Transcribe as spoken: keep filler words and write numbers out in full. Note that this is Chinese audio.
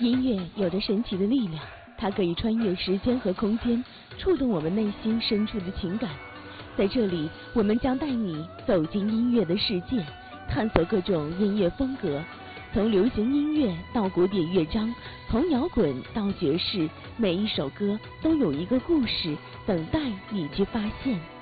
音乐有着神奇的力量，它可以穿越时间和空间，触动我们内心深处的情感。在这里，我们将带你走进音乐的世界，探索各种音乐风格，从流行音乐到古典乐章，从摇滚到爵士，每一首歌都有一个故事等待你去发现。